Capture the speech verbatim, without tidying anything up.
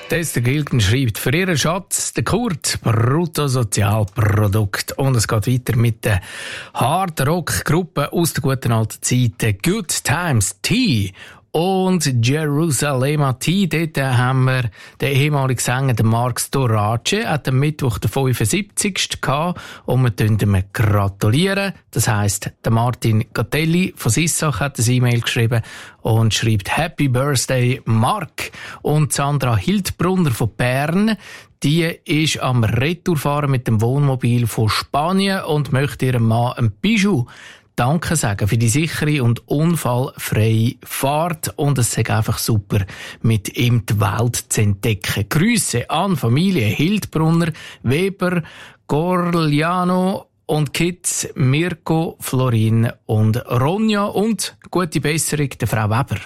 Esther Gilgen schreibt für ihren Schatz, der Kurt, Bruttosozialprodukt. Und es geht weiter mit der Hard-Rock-Gruppe aus der guten alten Zeit, Good Times Tea. Und Jerusalem T, dort haben wir den ehemaligen Sänger, den Mark Storace, hat am Mittwoch den fünfundsiebzigsten gehabt und wir gratulieren ihm gratulieren. Das heisst, der Martin Gatelli von Sissach hat ein E-Mail geschrieben und schreibt Happy Birthday Mark. Und Sandra Hildbrunner von Bern, die ist am Retourfahren mit dem Wohnmobil von Spanien und möchte ihrem Mann ein Bijou Danke sagen für die sichere und unfallfreie Fahrt. Und es ist einfach super, mit ihm die Welt zu entdecken. Grüße an Familie Hildbrunner, Weber, Gorliano und Kids, Mirko, Florin und Ronja. Und gute Besserung der Frau Weber.